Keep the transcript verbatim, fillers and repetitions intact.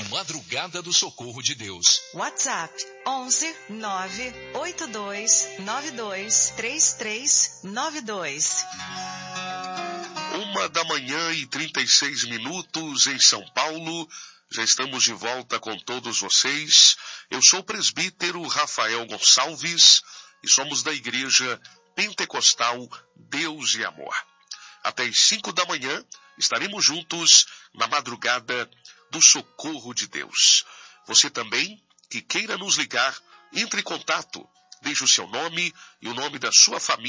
Madrugada do Socorro de Deus. WhatsApp onze nove oito dois nove dois três três nove dois. Uma da manhã e trinta e seis minutos em São Paulo. Já estamos de volta com todos vocês. Eu sou o presbítero Rafael Gonçalves e somos da Igreja Pentecostal Deus e Amor. Até as cinco da manhã estaremos juntos na madrugada do Socorro de Deus. Você também que queira nos ligar, entre em contato, deixe o seu nome e o nome da sua família